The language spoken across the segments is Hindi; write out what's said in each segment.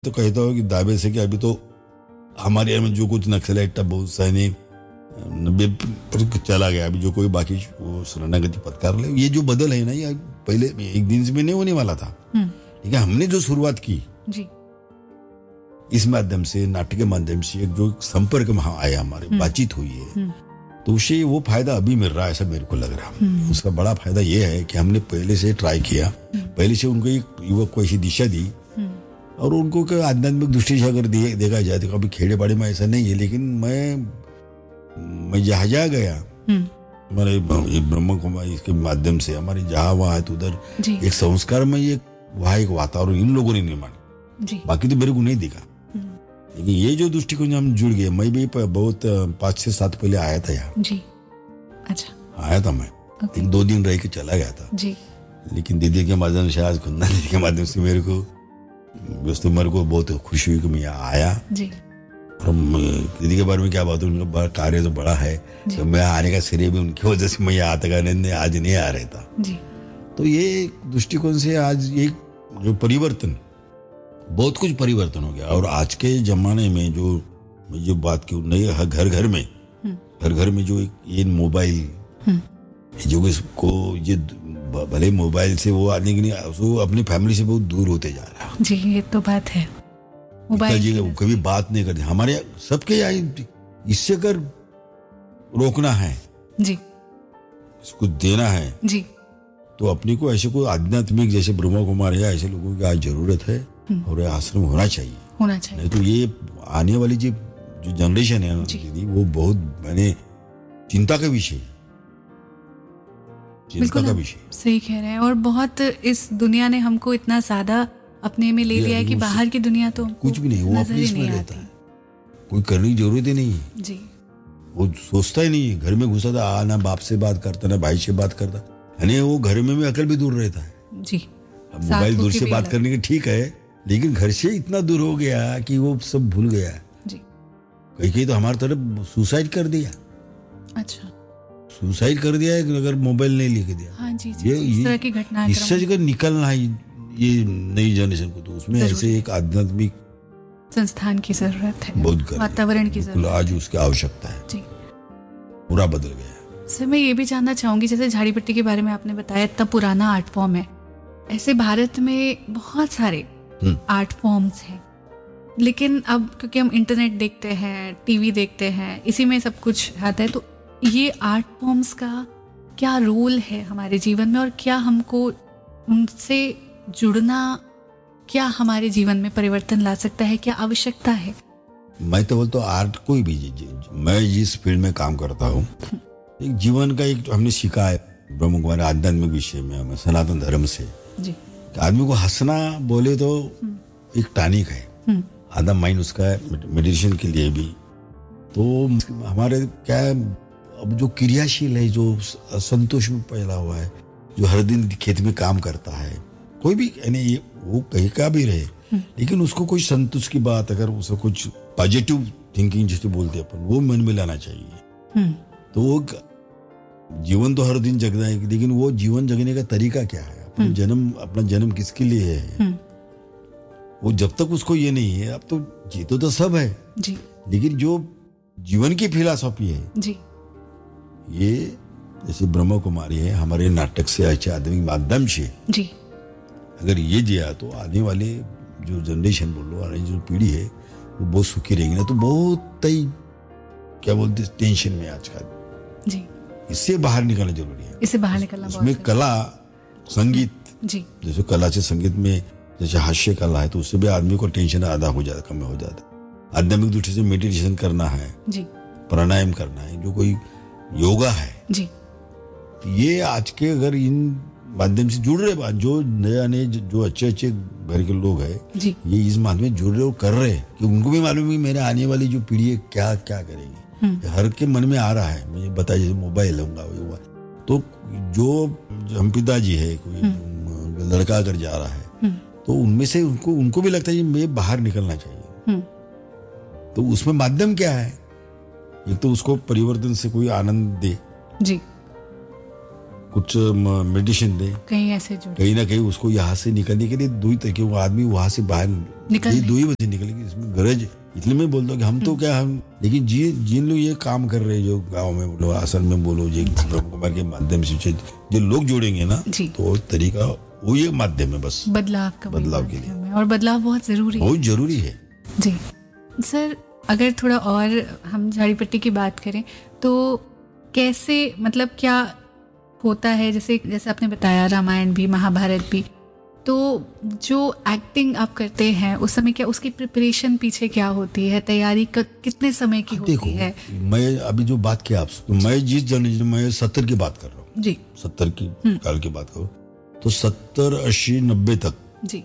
तो कहता हूँ कि दावे से कि अभी तो हमारे यहाँ में जो कुछ नक्सलाइट बहुत सैनिक 90 चला गया, अभी जो कोई बाकी वो शरणागति पत्कार ले, ये जो बदल है ना, ये पहले एक दिन में नहीं होने वाला था। ठीक है, हमने जो शुरुआत की जी, इस माध्यम से, नाटक के माध्यम से एक जो संपर्क में आया, हमारे बातचीत हुई है, तो उससे वो फायदा अभी मिल रहा है, ऐसा मेरे को लग रहा है। उसका बड़ा फायदा ये है कि हमने पहले से ट्राई किया, पहले से उनको एक युवक को ऐसी दिशा दी, और उनको आध्यात्मिक दृष्टि से अगर देखा जाए तो कभी खेड़े बाड़े में ऐसा नहीं है, लेकिन मैं जहाँ जहाँ गया हमारे ब्रह्म कुमारी इसके माध्यम से, हमारे जहाँ वहाँ है तो उधर एक संस्कार में ये वहाँ एक वातावरण इन लोगों ने निर्माण, बाकी तो मेरे को नहीं दिखा। लेकिन ये जो दृष्टिकोण हम जुड़ गए, मैं भी बहुत 5 से 7 पहले आया था यहाँ जी। अच्छा, आया था मैं, 1-2 दिन रह के चला गया था जी। लेकिन दीदी के माध्यम से, आज खुन्ना दीदी के माध्यम से मेरे को बहुत खुशी हुई कि मैं यहाँ आया जी। और दीदी के बारे में क्या बात है, उनका कार्य तो बड़ा है, तो मैं आने का श्रेय भी उनकी वजह से मैं यहाँ आता का आज नहीं आ रहा था जी। तो ये दृष्टिकोण से आज एक जो परिवर्तन, बहुत कुछ परिवर्तन हो गया। और आज के जमाने में जो बात की नहीं, घर घर में जो ये मोबाइल, जो इसको ये भले मोबाइल से वो आने की नहीं, वो अपनी फैमिली से बहुत दूर होते जा रहा है जी। ये तो बात है, मोबाइल जी कभी बात नहीं करते हमारे सबके यहाँ। इससे अगर रोकना है जी, इसको देना है जी, तो अपने को ऐसे कोई आध्यात्मिक जैसे ब्रह्मा कुमार या ऐसे लोगों की आज जरूरत है, और आश्रम होना चाहिए। नहीं तो ये आने वाली जो जनरेशन है वो बहुत मैंने चिंता का विषय, सही कह रहे हैं। और बहुत इस दुनिया ने हमको इतना ज्यादा अपने में ले लिया है कि बाहर की दुनिया तो कुछ भी नहीं, वो अपने इसमें रहता है, कोई करने की जरूरत ही नहीं है जी। वो सोचता ही नहीं है, घर में घुसा था, ना बाप से बात करता ना भाई से बात करता, यानी वो घर में भी अकल भी दूर रहता है जी। मोबाइल दूर से बात करने की ठीक है, लेकिन घर से इतना दूर हो गया कि वो सब भूल गया जी। कहीं तो हमारी तरफ सुसाइड कर दिया। अच्छा, सुसाइड कर दिया है अगर मोबाइल नहीं लेके दिया। हाँ जी, जी, इस तरह की घटनाएं इससे जगह निकलना है ये नई जनरेशन को, तो उसमें ऐसे एक आध्यात्मिक संस्थान की जरूरत है, बहुत वातावरण की जरूरत, आज उसकी आवश्यकता है जी। पूरा बदल गया। सर मैं ये भी जानना चाहूंगी, जैसे झाड़ीपट्टी के बारे में आपने बताया, इतना पुराना आर्ट फॉर्म है, ऐसे भारत में बहुत सारे आर्ट फॉर्म्स हैं, लेकिन अब क्योंकि हम इंटरनेट देखते हैं, टीवी देखते हैं, इसी में सब कुछ आता है, तो ये आर्ट फॉर्म्स का क्या रोल है हमारे जीवन में, और क्या हमको उनसे जुड़ना क्या हमारे जीवन में परिवर्तन ला सकता है, क्या आवश्यकता है? मैं तो बोलता हूँ आर्ट कोई भी, मैं जिस फील्ड में काम करता हूँ, एक जीवन का एक हमने सीखा है ब्रह्म कुमारी आध्यात्मिक विषय में, हमें सनातन धर्म से जी। आदमी को हंसना बोले तो एक टॉनिक है, आधा माइंड उसका है मेडिटेशन के लिए भी। तो हमारे क्या है, अब जो क्रियाशील है, जो संतोष में फैला हुआ है, जो हर दिन खेत में काम करता है, कोई भी यानी वो कहीं का भी रहे, लेकिन उसको कोई संतोष की बात, अगर उसको कुछ पॉजिटिव थिंकिंग जिसे बोलते हैं अपन, वो मन में लाना चाहिए। तो वो जीवन तो हर दिन जगना है, लेकिन वो जीवन जगने का तरीका क्या है, अपना जन्म किसके लिए है, वो जब तक उसको ये नहीं है, अब तो जीतो तो सब है जी, लेकिन जो जीवन की फिलॉसफी है जी, ये जैसे ब्रह्म कुमारी है, हमारे नाटक से अच्छे आध्यात्मिक माध्यम से जी, अगर ये दिया तो आने वाले जो जनरेशन बोलो, आने जो पीढ़ी है वो बहुत सुखी रहेगी। ना तो बहुत ही क्या बोलते टेंशन में आजकल जी, इससे बाहर निकलना जरूरी है, इससे बाहर निकलना। उसमें कला संगीत जी, जैसे कला से संगीत में जैसे हास्य कला है, तो उससे भी आदमी को टेंशन आधा हो जाता, कम हो जाता। आध्यात्मिक दृष्टि से मेडिटेशन करना है जी, प्राणायाम करना है, जो कोई योगा है जी, ये आज के अगर इन माध्यम से जुड़ रहे, जो नए जो अच्छे घर के लोग हैं जी, ये इस माध्यम में जुड़ रहे और कर रहे हैं, कि उनको भी मालूम है मेरे आने वाली जो पीढ़ी है क्या क्या करेगी। हर के मन में आ रहा है, मुझे बताइए जैसे मोबाइल होगा, तो जो हम पिताजी है, कोई लड़का अगर जा रहा है, तो उनमें से उनको भी लगता है मैं बाहर निकलना चाहिए। तो उसमें माध्यम क्या है, एक तो उसको परिवर्तन से कोई आनंद दे जी, कुछ मेडिसिन दे, कहीं ऐसे जुड़े, कहीं ना कहीं उसको यहाँ से निकलने के लिए दो ही तरीके, वो आदमी वहां से बाहर दो ही वजह निकलेगी। इसमें गरज, इसलिए मैं बोलता हूँ कि हम तो क्या हम, लेकिन जिन लोग ये काम कर रहे हैं, जो गाँव में बोलो, आसन में बोलो, जो ब्रह्म कुमार के माध्यम से जो लोग जोड़ेंगे ना, तो तरीका वो ये माध्यम है बस बदलाव के लिए, और बदलाव बहुत जरूरी है जी। सर, अगर थोड़ा और हम झाड़ी पट्टी की बात करें तो कैसे, मतलब क्या होता है, जैसे आपने बताया रामायण भी, महाभारत भी, तो जो एक्टिंग आप करते हैं उस समय क्या उसकी प्रिपरेशन पीछे क्या होती है, तैयारी कितने समय की होती है? मैं अभी जो बात किया आपसे, तो मैं जिस जनरेशन में 70 की बात कर रहा हूँ जी, 70 की काल की बात करूँ तो 70, 80, 90 तक जी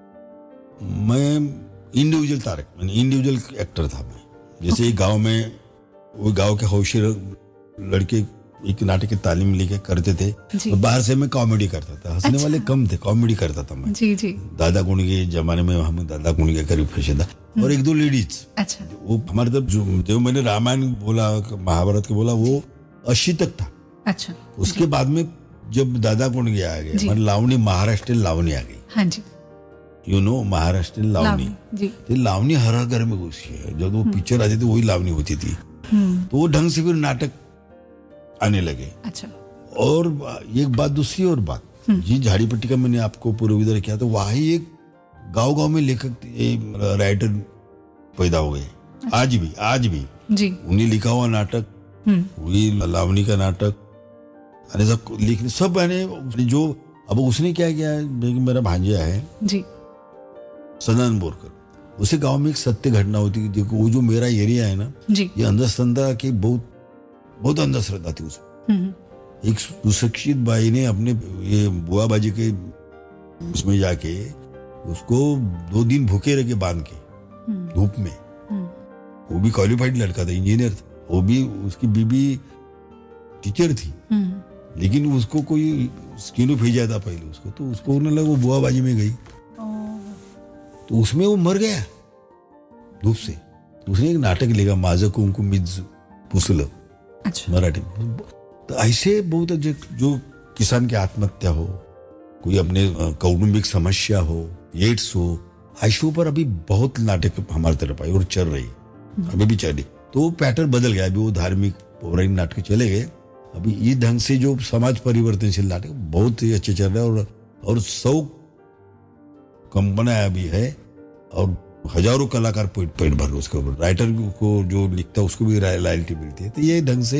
मैं इंडिविजुअल तारक, मैंने इंडिविजुअल एक्टर था मैं। जैसे गांव में, वो गांव के होशियार लड़के एक नाटक की तालीम लेके करते थे, तो बाहर से मैं कॉमेडी करता था, हंसने वाले कम थे, कॉमेडी करता था मैं। जी जी। दादा कुंड के जमाने में हम दादा कुंड के करीब फंसे था, और एक दो लेडीज। अच्छा। वो हमारे तरफ जो मैंने रामायण बोला, महाभारत के बोला, वो 80 तक था। अच्छा। उसके बाद में जब दादा कुंड गया आ गया, लावणी, महाराष्ट्र लावणी आ गई। हाँ जी, यू नो महाराष्ट्र लावणी जी। लावणी हर घर में घुसी है। जब वो पिक्चर आती थी वही लावणी होती थी, तो वो ढंग से फिर नाटक आने लगे। अच्छा। और एक बात, दूसरी और बात, जी झाड़ी पट्टी का मैंने आपको पूर्व विदर किया, तो वही एक गांव में लेखक राइटर पैदा हो गए। अच्छा। आज भी जी, उन्हें लिखा हुआ नाटक, वही लावणी का नाटक सब लिखने सब है। जो अब उसने क्या किया है, मेरा भांजा है जी, सदानंद बोरकर, उसे गांव में एक सत्य घटना होती है। देखो वो जो मेरा एरिया है ना जी, ये अंधश्रद्धा की बहुत अंधश्रद्धा थी उसमें। एक सुशिक्षित बाई ने अपने ये बुआ बाजी के उसमें जाके उसको 2 दिन भूखे रखे बांध के धूप में। वो भी क्वालिफाइड लड़का था, इंजीनियर था, वो भी, उसकी बीबी टीचर थी, लेकिन उसको कोई स्किन भेजा था पहले उसको, तो उसको उन्होंने लगा वो बुआ बाजी में गई, तो उसमें वो मर गया धूप से। उसने एक नाटक लिखा, माझं कुंकू मीच पुसलं, मराठी में। तो ऐसे बहुत जो किसान की आत्महत्या हो, कोई अपने कौटुंबिक समस्या हो, एड्स हो, ऐसे ऊपर अभी बहुत नाटक हमारी तरफ आई और चल रही, अभी भी चली। तो वो पैटर्न बदल गया, अभी वो धार्मिक पौराणिक नाटक चले गए। अभी ये ढंग से जो समाज परिवर्तनशील नाटक बहुत ही अच्छे चल रहे हैं, और 100 कंपनियां भी है, और हजारों कलाकार पेट भर रहे उसके ऊपर। राइटर को जो लिखता है उसको भी रॉयल्टी मिलती है। तो ये ढंग से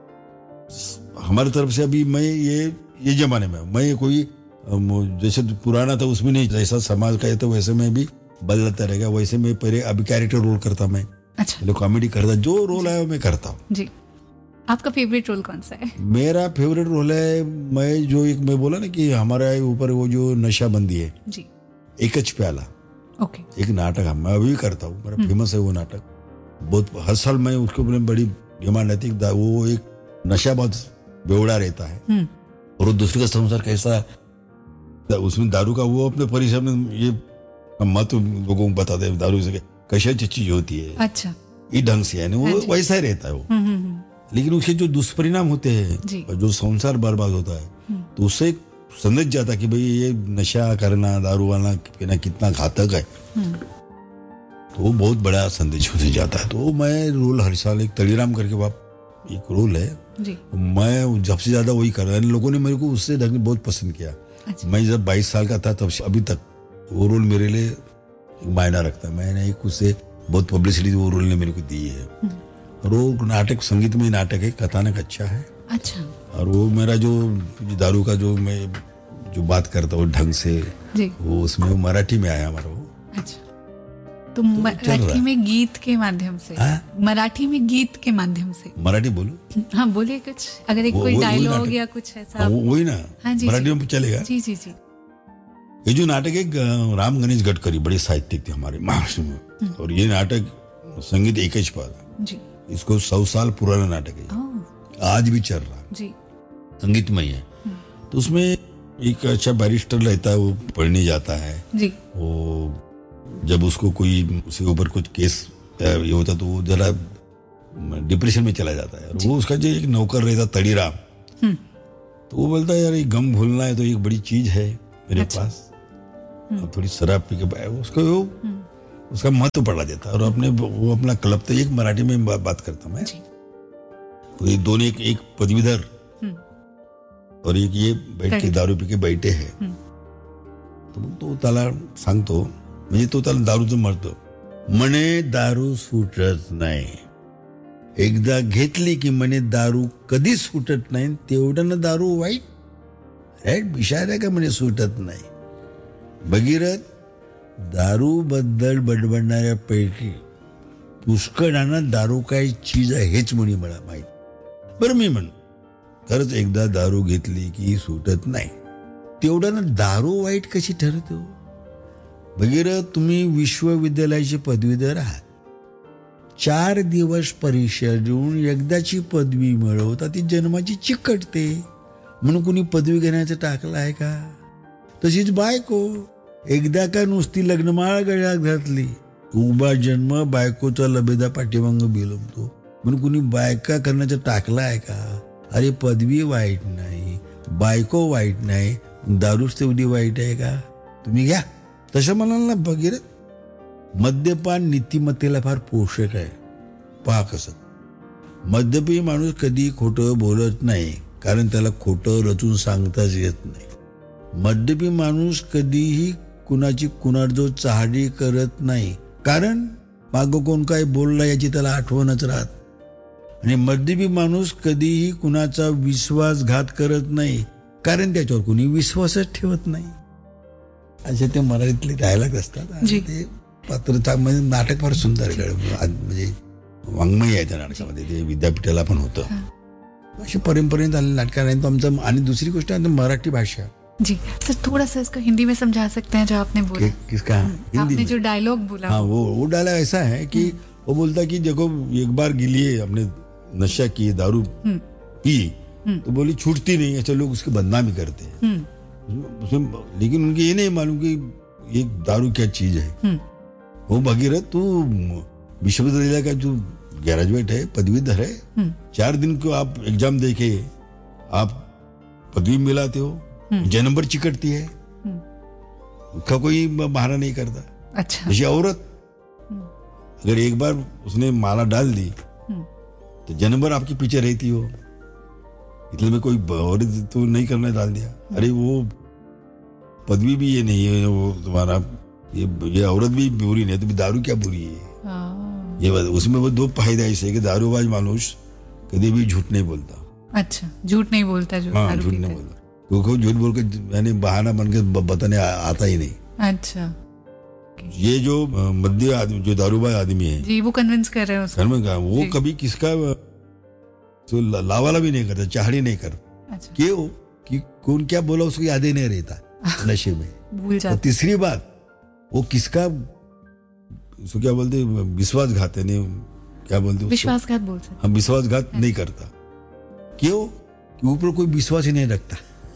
हमारी तरफ से अभी मैं ये जमाने में मैं कोई जैसे पुराना था उसमें नहीं, जैसा समाज का है तो वैसे मैं भी बदलता रहेगा। वैसे मैं पहले अभी कैरेक्टर रोल करता, मैं अच्छा कॉमेडी करता, जो रोल आया मैं करता हूँ जी। आपका फेवरेट रोल कौन सा है? मेरा फेवरेट रोल है, मैं बोला ना कि हमारे ऊपर वो जो नशाबंदी है जी, एकच प्याला, ओके, एक नाटक है, मैं अभी करता हूँ, मेरा फेमस है वो नाटक। बहुत हर साल मैं उसके ऊपर बड़ी डिमांड रहती है। वो एक नशा बहुत बेवड़ा रहता है, और वो दूसरे का संसार कैसा, उसमें दारू का वो अपने परिसर में ये मत लोगों को बता दे, दारू से कैसे चीज होती है, अच्छा ये ढंग से है ना, वो वैसा ही रहता है वो। लेकिन उसके जो दुष्परिणाम होते हैं, जो संसार बर्बाद होता है, तो उससे समझ जाता कि भाई ये नशा करना, दारू वाला पीना कितना घातक है, तो वो बहुत बड़ा संदेश होते जाता है। तो मैं रोल हर साल एक तड़ीराम करके एक रोल है जी। मैं जब से ज्यादा वही कर रहा है, लोगों ने मेरे को उससे ढंग बहुत पसंद किया। अच्छा। मैं जब 22 साल का था तब से अभी तक वो रोल मेरे लिए एक मायना रखता है। मैंने एक उससे बहुत पब्लिसिटी वो रोल ने मेरे को दी है। और वो नाटक संगीत में नाटक है, कथानक अच्छा है। अच्छा। और वो मेरा जो दारू का जो मैं जो बात करता हूँ ढंग से जी। वो उसमें वो मराठी में आया हमारा वो। अच्छा। तो मराठी में गीत के माध्यम से, मराठी में गीत के माध्यम से मराठी बोलो। हाँ बोलिए कुछ, अगर एक कोई डायलॉग या कुछ ऐसा। वही ना, हाँ जी, मराठी में चलेगा। जी जी जी। ये जो नाटक है राम गणेश गडकरी बड़े साहित्यिक थे हमारे महाराष्ट्र में, और ये नाटक संगीत एकच पाला जी। इसको 100 साल पुराना नाटक है, आज भी चल रहा जी, संगीतमय है। तो उसमें एक अच्छा बैरिस्टर रहता है, वो पढ़ने जाता है जी। वो जब उसको कोई उसके ऊपर कुछ केस ये होता तो वो जरा डिप्रेशन में चला जाता है। वो उसका जो एक नौकर रहता तड़ीराम, तो वो बोलता है यार ये गम भूलना है तो एक बड़ी चीज है मेरे पास, अब थोड़ी शराब पी के उसको उसका महत्व पढ़ा देता है। और वो अपना क्लब, तो एक मराठी में बात करता हूँ मैं, ये दोनों एक पदवीधर और एक ये बैठ के दारू पी के बैठे हैं, तो त्याला सांगतो, म्हणजे तो त्याला दारूचं मरतो, म्हणे दारू सुटत नाही, एकदा घेतली की म्हणे दारू कधी सुटत नाही, तेवढं ना दारू वाईट, बिचारा का म्हणे सुटत नाही. भगीरथ, दारू बद्दल बडबडणाऱ्या पैकी पुष्कळांना दारू काय चीज आहे हेच म्हणे मला माहित. बरं मी म्हण, खरंच एकदा दारू घेतली की सुटत नाही, तेवढं ना दारू वाईट कशी ठरते हो? भगीरथ, तुम्ही विश्वविद्यालयाचे पदवीधर आहात, 4 दिवस परीक्षा देऊन एकदाची पदवी मिळवता ती जन्माची चिकटते, म्हणून कुणी पदवी घेण्याचं टाकलं आहे का? तशीच बायको, एकदा का नुसती लग्नमाळ गळ्यात घातली, उभा जन्म बायकोचा लबेदा पाठीमागं बिलमतो, म्हणून कुणी बायका करण्याचं टाकलं आहे का? अरे पदवी वाईट नाही, बायको वाईट नाही, दारूच तेवढी वाईट आहे का? तुम्ही घ्या. तसं म्हणाल ना भगीरथ, मद्यपान नीतिमत्तेला फार पोषक आहे. पहा कसं, मद्यपी माणूस कधी खोटं बोलत नाही, कारण त्याला खोटं रचून सांगताच येत नाही. मद्यपी माणूस कधीही कुणाची कुणाजवळ चहाडी करत नाही, कारण मागं कोण काय बोलला याची त्याला आठवणच राहत. आणि मद्यपी माणूस कधीही कुणाचा विश्वासघात करत नाही, कारण त्याच्यावर कुणी विश्वासच ठेवत नाही. असे ते मराठीतले डायलॉग असतात. ते पात्र म्हणजे नाटक फार सुंदर म्हणजे वाङ्मय आहे त्या नाटकामध्ये, ते विद्यापीठाला पण होतं. अशी परंपरेने आलेली नाटकं आहेत आमचं. आणि दुसरी गोष्ट आहे मराठी भाषा. जी सर, थोड़ा सा इसको हिंदी में समझा सकते हैं जो आपने बोला? किसका? आपने जो डायलॉग बोला. हाँ, वो डायलॉग ऐसा है कि वो बोलता कि देखो एक बार गिलिए, हमने नशा किए, दारू पी, तो बोली छूटती नहीं, ऐसे लोग उसकी बदनामी करते हैं. लेकिन उनके ये नहीं मालूम कि ये दारू क्या चीज है. वो भगीरथ, तू विश्वविद्यालय का जो ग्रेजुएट है, पदवीधर है, 4 दिन को आप एग्जाम देके आप पदवी मिलाते हो, मुझे नंबर चिकटती है, उसका कोई बहाना नहीं करता. अच्छा. जैसे औरत, अगर एक बार उसने माला डाल दी तो जनवर आपके पीछे रहती हो, इसलिए मैं कोई और तो नहीं करने डाल दिया. अरे वो पदवी भी ये नहीं है, वो तुम्हारा ये औरत भी बुरी नहीं, तो दारू क्या बुरी है? ये उसमें वो 2 फायदे ऐसे है कि दारूबाज मानुष कभी भी झूठ नहीं बोलता. अच्छा, झूठ नहीं बोलता जो. हाँ, झूठ नहीं बोलता, क्योंकि झूठ बोल के यानी बहाना बन के बताने आता ही नहीं. अच्छा. ये जो मध्य आदमी, जो दारूबाज आदमी है जी, वो कन्विंस कर रहे हैं उसको. वो कभी किसका तो लावाला भी नहीं करता, चाहड़ी नहीं करता. अच्छा. क्यों? कि कौन क्या बोला उसको याद ही नहीं रहता, नशे में भूल जाता. तीसरी बात, वो किसका उसको क्या बोलते, विश्वासघात है, नहीं क्या बोलते, विश्वासघात बोल सकते. हम विश्वासघात नहीं करता. क्यों? कि ऊपर कोई विश्वास ही नहीं रखता.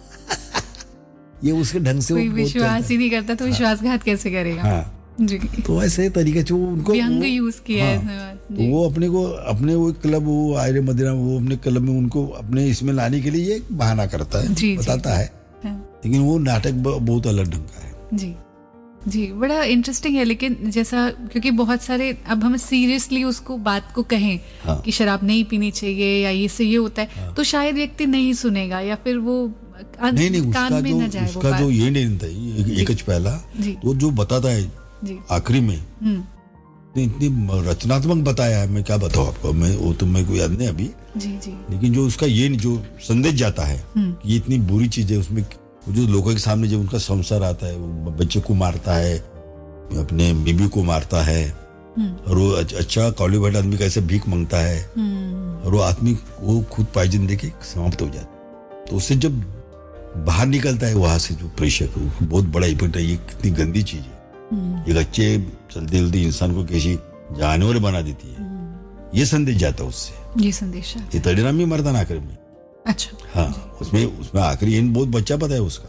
ये उसके ढंग से कोई विश्वास ही नहीं करता तो विश्वासघात कैसे करेगा? हाँ. जी. तो ऐसे तरीके से उनको व्यंग यूज किया है. तो वो अपने वो क्लब, वो आयरे मदिरा, वो अपने क्लब में उनको अपने इसमें लाने के लिए एक बहाना करता है, बताता है. लेकिन वो नाटक बहुत अलग ढंग का है. जी जी, बड़ा इंटरेस्टिंग है. लेकिन जैसा, क्योंकि बहुत सारे, अब हम सीरियसली उसको बात को कहें कि शराब नहीं पीनी चाहिए या ये से ये होता है, तो शायद व्यक्ति नहीं सुनेगा, या फिर वो नहीं कान में न जाए. उसका जो ये नहीं था, एक पहला वो जो बताता है आखिरी में, इतनी रचनात्मक बताया है. मैं क्या बताऊं आपको, मैं वो तो मेरे को याद नहीं अभी. लेकिन जो उसका ये जो संदेश जाता है कि ये इतनी बुरी चीज है, उसमें जो लोगों के सामने जब उनका संसार आता है, वो बच्चे को मारता है, अपने बीबी को मारता है, और वो अच्छा क्वालिफाइड आदमी कैसे भीख मांगता है, और वो आदमी वो खुद पॉइजन देके समाप्त हो जाता. तो उससे जब बाहर निकलता है वहां से, जो प्रेशर, बहुत बड़ा इफेक्ट है. ये कितनी गंदी चीज है. एक अच्छे चलते चलते इंसान को कैसी जानवर बना देती है. ये संदेश जाता है उससे. ये संदेश ये तड़ीराम भी मरता ना आखिर में. अच्छा. हाँ, उसमें आखिरी एंड बहुत बच्चा पता है उसका.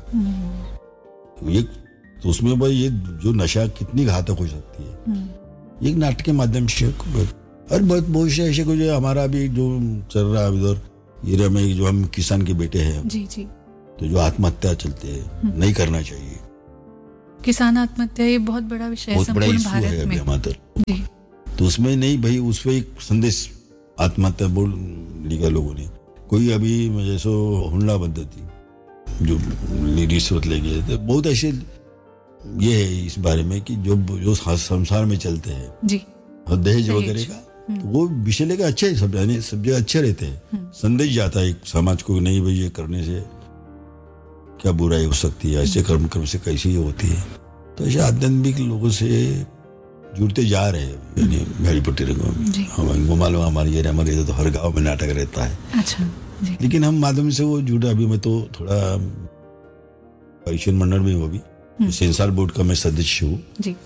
ये तो उसमें भाई ये जो नशा कितनी घातक हो सकती है, एक नाटक के माध्यम से. और बहुत से ऐसे कुछ हमारा भी जो चल रहा है इधर, एरिया में जो हम किसान के बेटे हैं, जी जी, तो जो आत्महत्या चलते हैं नहीं करना चाहिए। किसान आत्महत्या ये बहुत बड़ा विषय है बहुत बड़ा संपूर्ण इशू है भारत अभी में। हमारे जी, तो उसमें नहीं भाई, उसमें एक संदेश आत्महत्या बोल लिखा लोगों ने। कोई अभी जैसो हुंडा पद्धति जो रिश्वत ले गए थे, बहुत ऐसे ये है इस बारे में कि जो संसार में चलते हैं जी, दहेज वगैरह का, तो वो विषय लेकर अच्छे सब, यानी सब जगह अच्छे रहते हैं। संदेश जाता है एक समाज को, नहीं भाई ये करने से क्या बुराई हो सकती है, ऐसे कर्म कर्म से कैसी ये होती है। तो ऐसे आध्यात्मिक लोगों से जुड़ते जा रहे हैं, यानी झाड़ीपट्टी रंगों में। हमको मालूम हमारे एरिया में तो हर गांव में नाटक रहता है। अच्छा जी, लेकिन हम माध्यम से वो जुड़ा। अभी मैं तो थोड़ा परिषद मंडल में हूँ, अभी सेंसर बोर्ड का मैं सदस्य हूँ जी,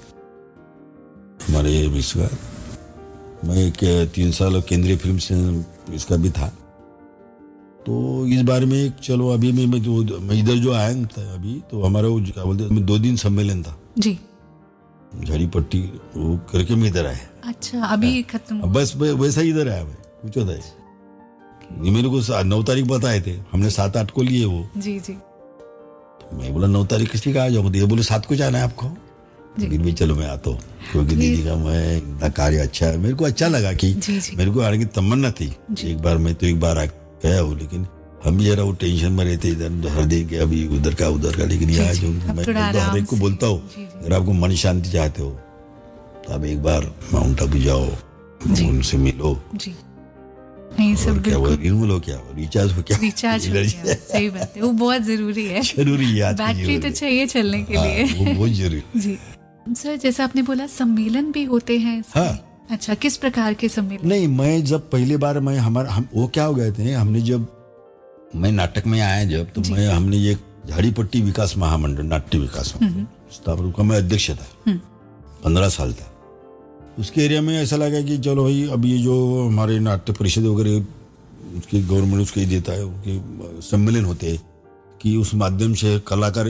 हमारे विश्व का। मैं 3 साल केंद्रीय फिल्म से इसका भी था। तो इस बारे में चलो अभी मैं इधर जो आया था अभी, तो हमारा वो क्या बोलते हैं 2 दिन सम्मेलन था जी, झाड़ीपट्टी वो करके मैं इधर आया। अच्छा, अभी खत्म? बस वैसा ही इधर आया मैं, पूछो था ये मेरे को 9 तारीख बताए थे, हमने 7-8 को लिए वो। जी जी, तो मैं बोला 9 तारीख किसी का आ जाऊंगा, ये बोले 7 को जाना है आपको। फिर भी चलो मैं आता हूँ, क्योंकि दीदी का मैं इतना कार्य अच्छा है, मेरे को अच्छा लगा कि मेरे को आने की तमन्ना थी एक बार। मैं तो एक बार गया हूँ, लेकिन हम भी जरा वो टेंशन में रहते इधर हर दिन के, अभी उधर का उधर का। लेकिन यहाँ जो मैं हर एक को बोलता हूँ, अगर आपको मन शांति चाहते हो तो आप एक बार माउंट आबू जाओ, उनसे मिलो। जी, नहीं सब क्या वो रिन्यूअल हो, क्या रिचार्ज हो, क्या रिचार्ज हो गया। सही बात है, वो बहुत जरूरी है। जरूरी है, बैटरी तो चाहिए चलने के लिए, वो बहुत जरूरी। जी सर, जैसा आपने बोला सम्मेलन भी होते हैं। हाँ, अच्छा, किस प्रकार के सम्मेलन? नहीं, मैं जब पहली बार हम वो क्या हो गए थे, हमने जब मैं नाटक में आया जब, तो हमने ये झाड़ीपट्टी विकास महामंडल, नाट्य विकास स्थापना का मैं अध्यक्ष था, 15 साल था। उसके एरिया में ऐसा लगा कि चलो भाई, अब ये जो हमारे नाट्य परिषद वगैरह उसकी गवर्नमेंट उसके ही देता है, उनके सम्मेलन होते हैं कि उस माध्यम से कलाकार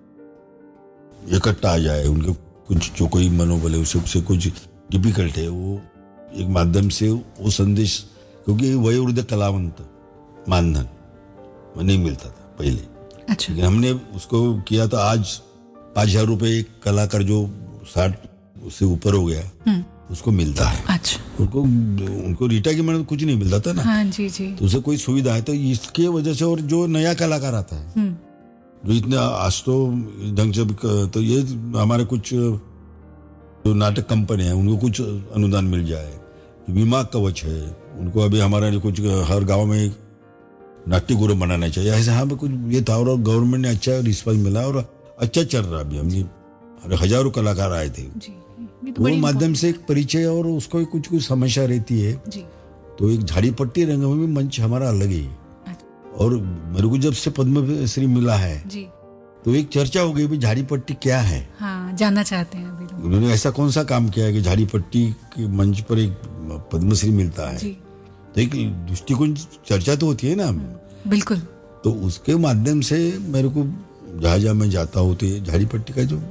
इकट्ठा आ जाए, उनके कुछ जो कोई मनोबल है उससे कुछ डिफिकल्ट है, वो एक माध्यम से वो संदेश, क्योंकि वयोवृद्ध कलावंत मानधन नहीं मिलता था पहले। अच्छा, लेकिन हमने उसको किया तो आज 5,000 रुपए एक कलाकार जो 60 उससे ऊपर हो गया उसको मिलता है। अच्छा, उनको रिटायरमेंट कुछ नहीं मिलता था ना। हाँ जी जी, तो उसे कोई सुविधा है, तो इसके वजह से। और जो नया कलाकार आता है जो इतने आज तो ढंग से, तो ये हमारे कुछ जो नाटक कंपनी है उनको कुछ अनुदान मिल जाए, बीमा कवच है उनको। अभी हमारा कुछ हर गांव में नाट्य गुरु बनाना चाहिए, ऐसे हाँ कुछ ये था। और गवर्नमेंट ने अच्छा रिस्पॉन्स मिला और अच्छा चल रहा। अभी हमने हजारों कलाकार आए थे, तो वो माध्यम से एक परिचय और उसको कुछ समस्या रहती है जी। तो एक झाड़ीपट्टी रंगभूमि मंच हमारा अलग ही है। और मेरे को जब से पद्मश्री मिला है जी, तो एक चर्चा हो गई झाड़ीपट्टी क्या है। हाँ, जानना चाहते हैं अभी लोग। उन्होंने ऐसा कौन सा काम किया है कि झाड़ीपट्टी के मंच पर एक पद्मश्री मिलता है जी। तो एक दृष्टिकोण चर्चा तो होती है ना। बिल्कुल। तो उसके माध्यम से मेरे को जहाँ मैं जाता हूँ तो झाड़ीपट्टी का जो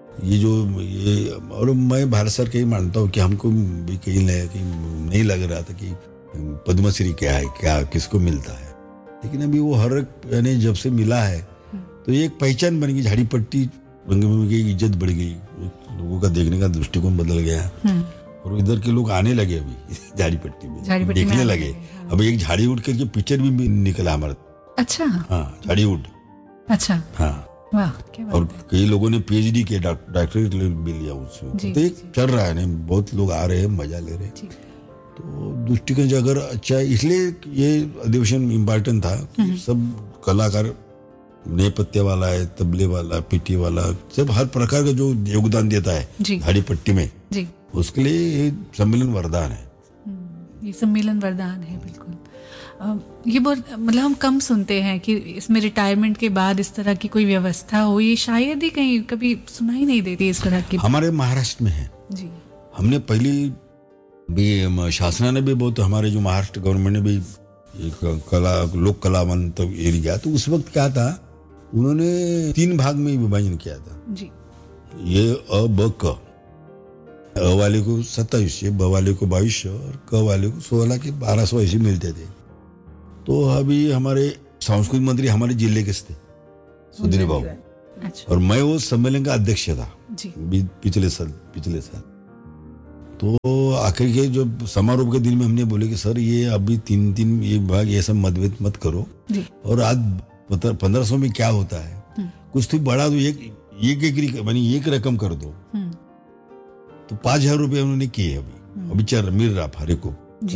और मैं भारत सरकार ही मानता हूँ कि हमको भी कहीं नहीं लग रहा था कि पद्मश्री क्या है, क्या किसको मिलता है। लेकिन अभी वो हर यानी जब से मिला है तो एक पहचान बन गई, झाड़ीपट्टी रंगभूमि की इज्जत बढ़ गई, लोगों का देखने का दृष्टिकोण बदल गया और इधर के लोग आने लगे अभी झाड़ीपट्टी में देखने लगे। अब एक झाड़ीवुड करके पिक्चर भी निकला हमारा। अच्छा, हाँ, झाड़ीवुड। अच्छा, हाँ, वाह, क्या बात और है। कई लोगों ने PhD के डॉक्टरेट भी लिया उसमें। तो एक चल रहा है, नहीं बहुत लोग आ रहे हैं, मजा ले रहे हैं। तो दृष्टिकोण अगर अच्छा है, इसलिए ये अधिवेशन इम्पोर्टेंट था कि सब कलाकार, नेपथ्य वाला है, तबले वाला, पिटी वाला, सब हर प्रकार का जो योगदान देता है झाड़ीपट्टी में जी, उसके लिए ये सम्मेलन वरदान है। ये सम्मेलन वरदान है, बिल्कुल। ये बहुत मतलब हम कम सुनते हैं कि इसमें रिटायरमेंट के बाद इस तरह की कोई व्यवस्था हो, ये शायद ही कहीं कभी सुनाई नहीं देती इस तरह की। हमारे महाराष्ट्र में है जी। हमने पहली भी शासना भी बहुत, हमारे जो महाराष्ट्र गवर्नमेंट ने भी एक लोक कलावंत एरिया, तो उस वक्त क्या था, उन्होंने 3 भाग में विभाजन किया था जी। ये अ ब क, अ वाले को 2700, ब वाले को 2200 और क वाले को 16 के 1200 ऐसे मिलते थे। तो तो अभी हमारे सांस्कृतिक मंत्री हमारे जिले के थे, सुधीर बाबू। अच्छा। और मैं वो सम्मेलन का अध्यक्ष था जी। पिछले साल। तो आखिर के जो समारोह के दिन में हमने बोले कि सर ये अभी 3-3 एक भाग ये सब मतभेद मत करो जी। और आज 1500 में क्या होता है, कुछ तो बढ़ा दो, एक रकम कर दो। तो 5,000 रुपये उन्होंने किए अभी मिल रहा फारे को।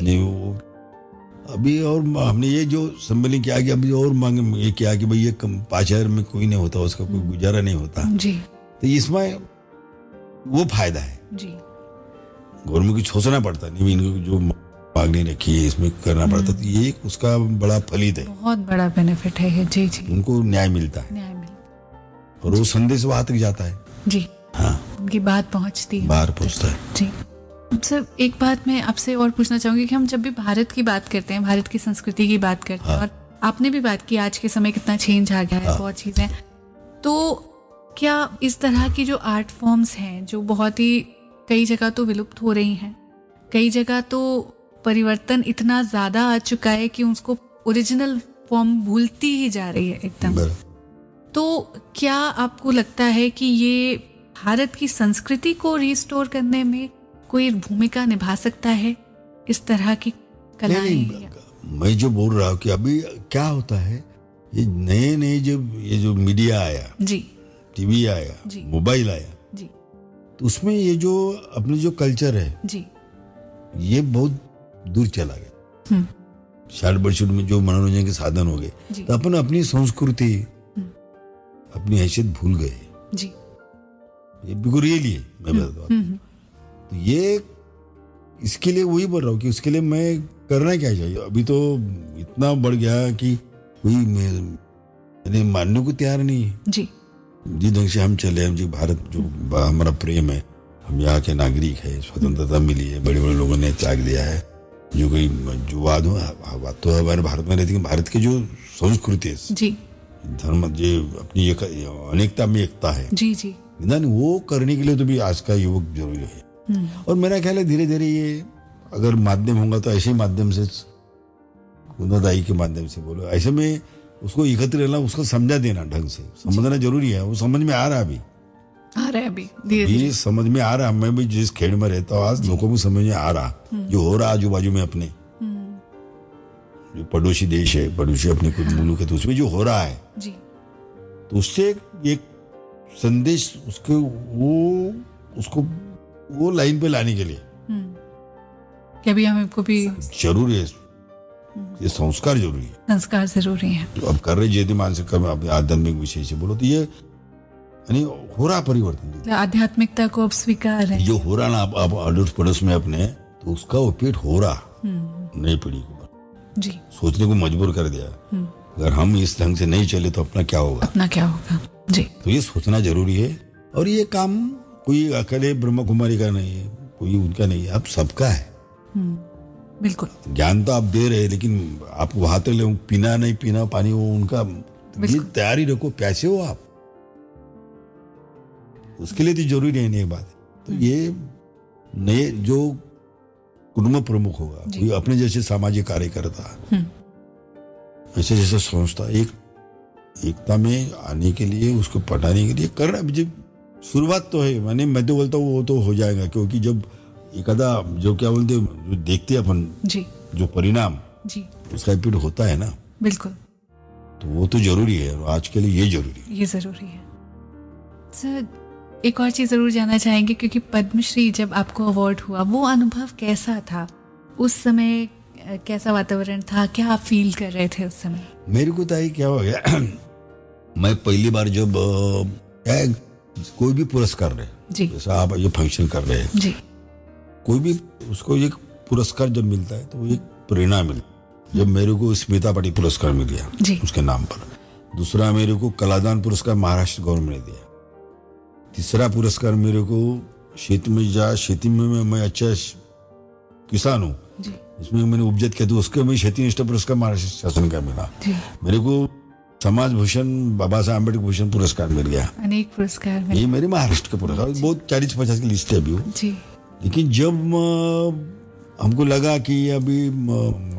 अभी और हमने ये जो सम्मेलन किया कि अभी और मांगे ये किया कि भाई ये 5,000 में कोई नहीं होता, उसका कोई गुजारा नहीं होता जी। तो इसमें वो फायदा है जी। गवर्नमेंट को सोचना पड़ता नहीं, इनको जो मांगनी रखी है इसमें करना पड़ता, तो ये उसका बड़ा फलित है, बहुत बड़ा बेनिफिट है। जी जी। उनको न्याय मिलता है और वो संदेश वहां तक जाता है। जी। हाँ, उनकी बात पहुंचती है, बाहर पहुंचता है। जी। सर एक बात मैं आपसे और पूछना चाहूंगी कि हम जब भी भारत की बात करते हैं, भारत की संस्कृति की बात करते हैं, और आपने भी बात की आज के समय कितना चेंज आ गया है, बहुत चीजें, तो क्या इस तरह की जो आर्ट फॉर्म्स हैं जो बहुत ही कई जगह तो विलुप्त हो रही हैं, कई जगह तो परिवर्तन इतना ज्यादा आ चुका है कि उसको ओरिजिनल फॉर्म भूलती ही जा रही है एकदम, तो क्या आपको लगता है कि ये भारत की संस्कृति को रिस्टोर करने में कोई भूमिका निभा सकता है, इस तरह की कलाएं? मैं जो बोल रहा हूँ कि अभी क्या होता है, ये नए जब ये जो मीडिया आया जी, टीवी आया, मोबाइल आया जी, तो उसमें ये जो अपने जो कल्चर है जी, ये बहुत दूर चला गया। शॉर्ट बर्ड में जो मनोरंजन के साधन हो गए तो अपन अपनी संस्कृति अपनी हैसियत भूल गए जी। ये बिल्कुल रियली है, मैं बताता हूँ। तो ये इसके लिए वही बोल रहा हूँ कि उसके लिए मैं करना क्या चाहिए। अभी तो इतना बढ़ गया कि कोई मानने को तैयार नहीं है जी। जिस ढंग से हम चले, हम जी भारत जो हमारा प्रेम है, हम यहाँ के नागरिक है, स्वतंत्रता मिली है, बड़े बड़े लोगों ने त्याग दिया है, जो कोई जो बात तो हमारे भारत में रहती है, भारत की जो संस्कृति है जी, धर्म जो अपनी अनेकता में एकता है जी जी, वो करने के लिए तो भी आज का युवक जरूरी है। और मेरा ख्याल है धीरे धीरे ये अगर माध्यम होगा तो ऐसे माध्यम से, गुनादाई के माध्यम से बोलो, ऐसे में उसको एकत्र रहना, उसको समझा देना, ढंग से समझना जरूरी है। वो समझ में आ रहा है अभी धीरे समझ में आ रहा। मैं भी जिस खेड़ में रहता हूँ आज लोगों को समझ में आ रहा जो हो रहा आजू बाजू में, अपने जो पड़ोसी देश है, पड़ोसी अपने कुछ मुल्क है, तो उसमें जो हो रहा है जी, तो उससे एक संदेश उसको वो लाइन पे लाने के लिए कभी हमको भी जरूरी है, ये संस्कार जरूरी है, संस्कार जरूरी है। तो अब कर रहे जेती मानसिक कर्म अपने आध्यात्मिक विषय से बोलो तो ये यानी हो रहा परिवर्तन, आध्यात्मिकता को अब स्वीकार है, जो हो रहा ना अब अड़ोस पड़ोस में अपने, तो उसका उपयोग हो रहा नई पीढ़ी को जी सोचने को मजबूर कर दिया। अगर हम इस ढंग से नहीं चले तो अपना क्या होगा जी। तो ये सोचना जरूरी है। और ये काम कोई अकेले ब्रह्म कुमारी का नहीं है, कोई उनका नहीं है, अब सबका है। बिल्कुल, ज्ञान तो आप दे रहे हैं, लेकिन आप वहां तक पीना नहीं पीना पानी वो उनका, ये तैयारी रखो, प्यासे हो आप, उसके लिए तो जरूरी है नहीं बात। तो ये नए जो कुटुंब प्रमुख होगा, कोई अपने जैसे सामाजिक कार्यकर्ता, ऐसे जैसे संस्था, एकता में आने के लिए, उसको पढ़ाने के लिए करना, जब शुरुआत तो है, मैं तो बोलता हूँ वो तो हो जाएगा, क्योंकि जब एक आधा जो क्या बोलते जो देखते अपन जी, जो परिणाम जी, उसका इफेक्ट होता है ना, बिल्कुल, तो वो तो जरूरी है, और आज के लिए ये जरूरी है। सर एक और चीज जरूर जानना चाहेंगे, क्योंकि पद्मश्री जब आपको अवार्ड हुआ, वो अनुभव कैसा था उस समय, कैसा वातावरण था, क्या आप फील कर रहे थे उस समय? मेरे को तो क्या हो गया मैं पहली बार जब कोई भी पुरस्कार रहे, जैसा आप ये फंक्शन कर रहे हैं जी, कोई भी उसको एक पुरस्कार जब मिलता है तो वो एक प्रेरणा मिलती। जब मेरे को स्मिता पाटिल पुरस्कार मिल गया उसके नाम पर, दूसरा मेरे को कलादान पुरस्कार महाराष्ट्र गवर्नमेंट ने दिया, तीसरा पुरस्कार मेरे को खेती में मैं अच्छा किसान हूँ, इसमें मैंने उपजत किया, तो उसके मैं खेती निष्ठा पुरस्कार महाराष्ट्र शासन का मिला। मेरे को समाज भूषण बाबा साहब अम्बेडकर भूषण पुरस्कार मिल गया, अनेक पुरस्कार, ये मेरे महाराष्ट्र के पुरस्कार, बहुत 40-50 की लिस्ट है अभी वो। लेकिन जब हमको लगा कि अभी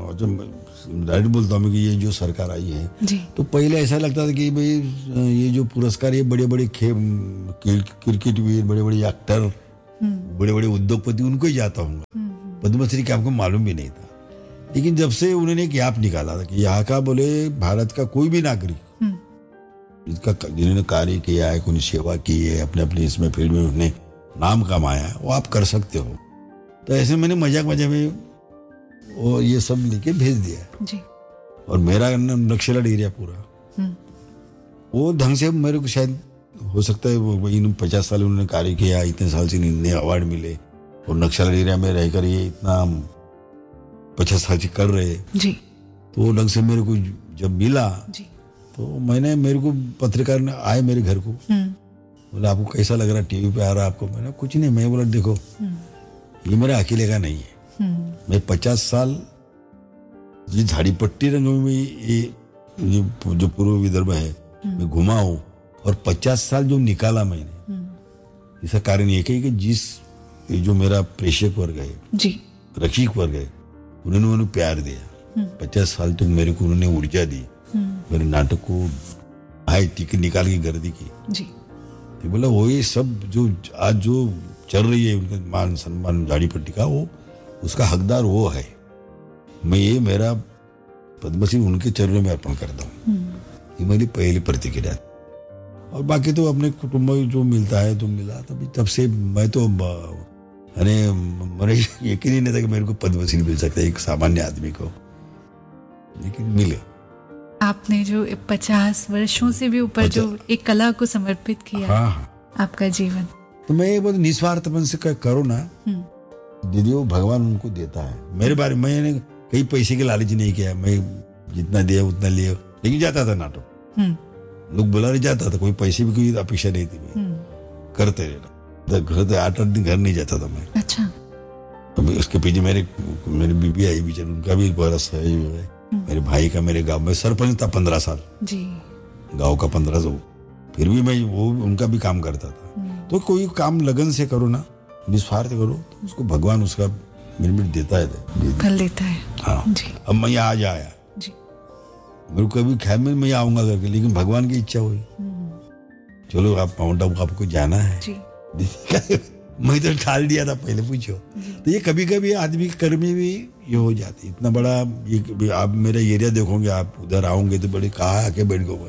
जब डायरेक्ट बोलता हूँ कि ये जो सरकार आई है जी तो पहले ऐसा लगता था कि भाई ये जो पुरस्कार ये बड़े बड़े क्रिकेटवीर, बड़े बड़े एक्टर, बड़े बड़े उद्योगपति उनको ही जाता होगा। पद्मश्री का हमको मालूम भी नहीं था। लेकिन जब से उन्होंने एक ऐप निकाला था कि यहाँ का बोले भारत का कोई भी नागरिक जिसका जिन्होंने कार्य किया है, कोई सेवा की है, अपने अपने इसमें फील्ड में उसने नाम कमाया है, वो आप कर सकते हो। तो ऐसे मैंने मजाक में वो ये सब लेके भेज दिया जी। और मेरा नक्सला एरिया पूरा वो ढंग से मेरे को शायद हो सकता है वो इन 50 साल उन्होंने कार्य किया, इतने साल से इन्हें अवार्ड मिले और नक्सल एरिया में रहकर ये इतना 50 साल से कर रहे जी। तो वो ढंग से मेरे को जब मिला जी तो मेरे को पत्रकार ने आए मेरे घर को, बोला आपको कैसा लग रहा है, टीवी पे आ रहा है आपको? मैंने कुछ नहीं, मैं बोला देखो ये मेरा अकेले का नहीं है, मैं 50 साल ये झाड़ीपट्टी रंग में ये जो पूर्व विदर्भ है मैं घुमा हूँ और 50 साल जो निकाला मैंने, इसका कारण ये कि ये जो मेरा प्रेक्षक वर्ग है जी, रक्षक वर्ग है, उन्होंने प्यार दिया। 50 साल तक मेरे को उन्होंने ऊर्जा दी, मेरे नाटक को हाई टिकट निकाल के गर्दी की जी। तो बोला वो ये सब जो आज जो चल रही है उनका मान सम्मान झाड़ीपट्टी का, वो उसका हकदार वो है। मैं ये मेरा पद्मश्री उनके चरणों में अर्पण करता हूँ। ये मेरी पहली प्रतिक्रिया। और बाकी तो अपने कुटुंब में जो मिलता है तो मिला, तभी तब से मैं तो अरे मेरे यकीन ही नहीं था कि मेरे को पद्मश्री मिल सकता है एक सामान्य आदमी को, लेकिन मिले। आपने जो 50 वर्षों से भी ऊपर जो एक कला को समर्पित किया, हाँ, आपका जीवन, तो मैं ये बहुत निस्वार्थ मन से करो ना दीदी, वो भगवान उनको देता है। मेरे बारे में मैंने कई पैसे के लालच नहीं किया, मैं जितना दिया उतना लिया, लेकिन जाता था नाटक, लोग बुलाने जाता था, कोई पैसे भी कोई अपेक्षा नहीं थी, करते रहना। घर से 8-8 दिन घर नहीं जाता था मैं। अच्छा। अभी उसके पीछे मेरी बीबी आई बीच, उनका भी बड़ा सहयोग है, मेरे भाई का। मेरे गांव में सरपंच था 15 साल जी, गांव का 15 साल, फिर भी मैं वो उनका भी काम करता था। तो कोई काम लगन से करो ना, निस्वार्थ करो, तो उसको भगवान उसका मिनट देता है, फल देता है। हाँ जी। अब मैं आज आया जी, मेरे को कभी ख्याल में मैं आऊंगा करके, लेकिन भगवान की इच्छा हुई, चलो आप माउंट आबू आपको जाना है जी। मैं तो टाल दिया था पहले, पूछो। तो ये कभी कभी आदमी के कर्मी भी ये हो जाती, इतना बड़ा ये आप मेरा एरिया देखोगे, आप उधर आओगे तो बड़े कहाँ आके बैठ गए,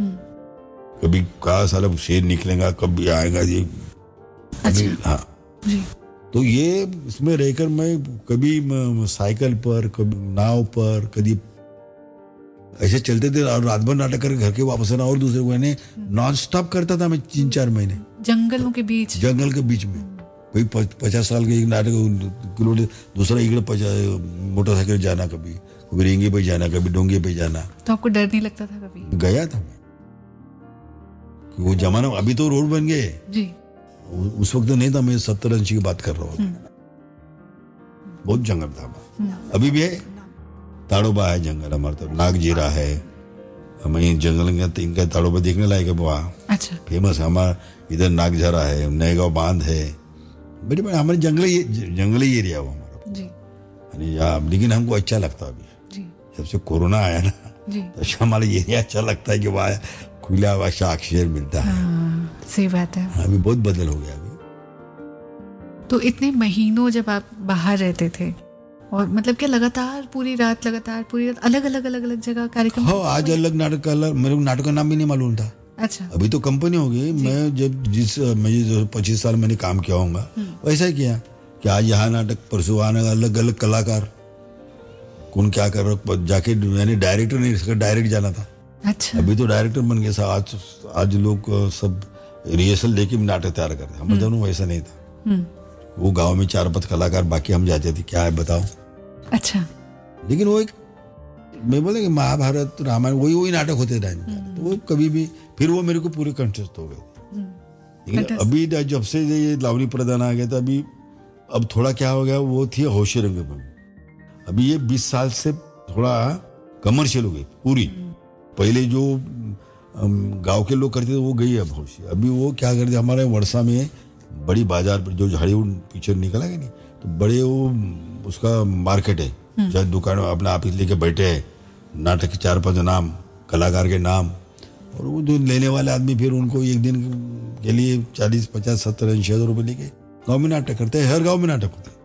कभी कहा साला शेर निकलेगा, कभी आएगा ये। अच्छा। हाँ जी। तो ये इसमें रहकर मैं कभी साइकिल पर, कभी नाव पर, कभी ऐसे चलते थे और रात भर नाटक करके घर के वापस आना और दूसरे को नॉन स्टॉप करता था मैं 3-4 महीने जंगलों के बीच, जंगल के बीच में। कोई 50 साल के एक नाटक किलोमीटर, दूसरा इकड़े मोटरसाइकिल जाना, कभी रेंगे पे जाना, कभी डोंगे पे जाना। तो आपको डर नहीं लगता था कभी? गया था मैं, वो जमाना, अभी तो रोड बन गए जी, उस वक्त नहीं था। मैं 70-80 की बात कर रहा हूँ, बहुत जंगल था। अभी भी है, ताड़ोबा है जंगल हमारे तरफ, नागजीरा है, हमें जंगल इनका ताड़ोबा देखने लायक है वहाँ। अच्छा। फेमस है हमारा इधर, नागझरा है, नएगांव बांध है, बड़े बड़े हमारे जंगली एरिया हो हमारा जी। लेकिन हमको अच्छा लगता है अभी जी, जब से कोरोना आया ना जी, तो हमारा एरिया अच्छा लगता है कि वहाँ खुला हुआ ऑक्सीजन मिलता है। सही बात है। अभी बहुत बदल हो गया अभी। तो इतने महीनों जब आप बाहर रहते थे, और मतलब क्या लगातार पूरी रात अलग अलग जगह कार्यक्रम? हाँ, आज अलग नाटक का अलग, मेरे को नाटक का नाम भी नहीं मालूम था। अच्छा। अभी तो कंपनी हो गई। मैं जब मैं 25 साल मैंने काम किया होगा, वैसा ही किया कि आज यहाँ नाटक, परसों आने अलग अलग कलाकार, कौन क्या कर रहा, जाके यानी डायरेक्टर नहीं, इसका डायरेक्ट जाना था। अच्छा। अभी तो डायरेक्टर बन गया। आज लोग सब रिहर्सल लेके नाटक तैयार करते हैं, हमारे दोनों वैसा नहीं था। वो गांव में 4-5 कलाकार, बाकी हम जाते थे, क्या है बताओ। अच्छा। लेकिन वो एक, मैं बोले कि महाभारत रामायण वही नाटक होते रहे, तो वो कभी भी फिर वो मेरे को पूरे कंटेस्ट हो गए। लेकिन अभी जब से ये लावणी प्रधान आ गया था, अभी अब थोड़ा क्या हो गया, वो थी होशी रंगभूमि। अभी ये 20 साल से थोड़ा कमर्शियल हो गई पूरी। पहले जो गांव के लोग करते थे वो गई अब होशी। अभी वो क्या करते, हमारे वर्षा में बड़ी बाजार पर जो झाड़ी पिक्चर निकला है नहीं, तो बड़े वो उसका मार्केट है, चाहे दुकान में अपना ऑफिस लेके बैठे हैं, नाटक के 4-5 नाम, कलाकार के नाम, और वो जो लेने वाले आदमी फिर उनको एक दिन के लिए 40, 50, 70, 80 हज़ार रुपये लेके गाँव में नाटक करते हैं। हर गाँव में नाटक होता है।